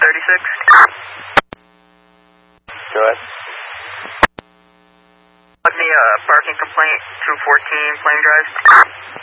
36. Go ahead. Let me parking complaint 214 Flame Drive.